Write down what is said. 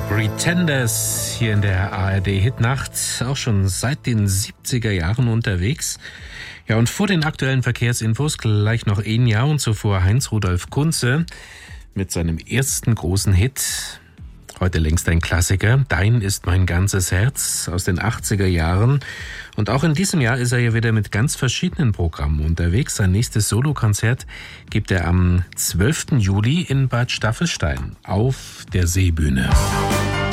Pretenders hier in der ARD-Hitnacht, auch schon seit den 70er Jahren unterwegs. Ja, und vor den aktuellen Verkehrsinfos gleich noch Enya und zuvor Heinz-Rudolf Kunze mit seinem ersten großen Hit. Heute längst ein Klassiker, Dein ist mein ganzes Herz aus den 80er Jahren. Und auch in diesem Jahr ist er ja wieder mit ganz verschiedenen Programmen unterwegs. Sein nächstes Solokonzert gibt er am 12. Juli in Bad Staffelstein auf der Seebühne.